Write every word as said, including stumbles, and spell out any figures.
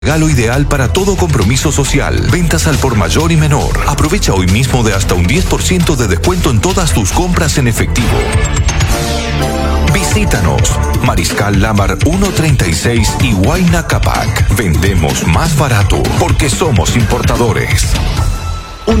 Regalo ideal para todo compromiso social. Ventas al por mayor y menor. Aprovecha hoy mismo de hasta un diez por ciento de descuento en todas tus compras en efectivo. Visítanos. Mariscal Lamar ciento treinta y seis y Huayna Capac. Vendemos más barato porque somos importadores.